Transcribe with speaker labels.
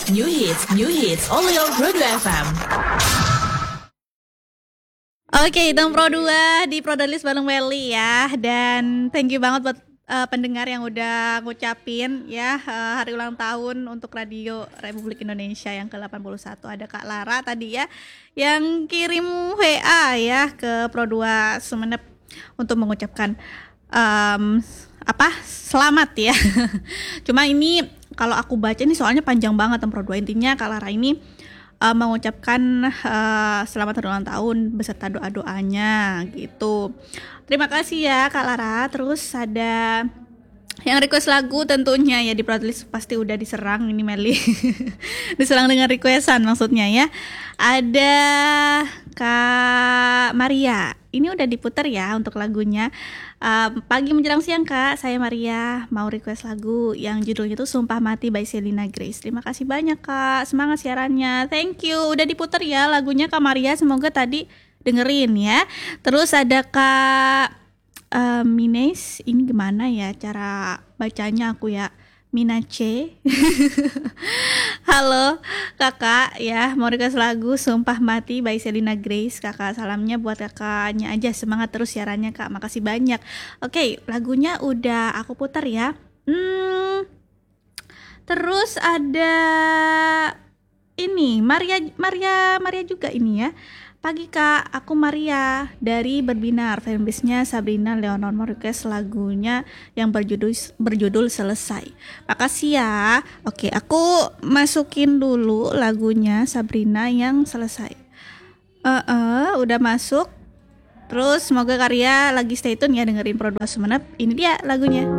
Speaker 1: new hits, only on Pro2 FM.
Speaker 2: Oke, Dong Pro 2 di Prodalist bareng Welly ya. Dan thank you banget buat pendengar yang udah ngucapin ya hari ulang tahun untuk Radio Republik Indonesia yang ke-81. Ada Kak Lara tadi ya yang kirim WA ya ke Pro 2 Sumenep untuk mengucapkan selamat ya. Cuma ini kalau aku baca ini soalnya panjang banget Pro 2. Intinya Kak Lara ini mengucapkan selamat hari ulang tahun beserta doa-doanya gitu. Terima kasih ya Kak Lara. Terus ada yang request lagu tentunya ya di playlist pasti udah diserang ini Meli. Diserang dengan requestan maksudnya ya. Ada Kak Maria. Ini udah diputar ya untuk lagunya. Pagi menjelang siang Kak, saya Maria mau request lagu yang judulnya itu Sumpah Mati by Selena Grace. Terima kasih banyak Kak, semangat siarannya. Thank you, udah diputar ya lagunya Kak Maria. Semoga tadi dengerin ya. Terus ada Kak Mines, ini gimana ya cara bacanya aku ya? Minace. Halo kakak ya, mau request lagu Sumpah Mati by Selena Grace. Kakak salamnya buat kakaknya aja, semangat terus siarannya kak, makasih banyak. Oke, lagunya udah aku putar ya. Terus ada ini Maria juga ini ya. Pagi kak, aku Maria dari Berbinar, fanbase-nya Sabrina Leonor mau request lagunya yang berjudul Selesai. Makasih ya. Oke, aku masukin dulu lagunya Sabrina yang Selesai. Udah masuk. Terus semoga karya lagi stay tune ya dengerin Pro 2 Sumenep. Ini dia lagunya.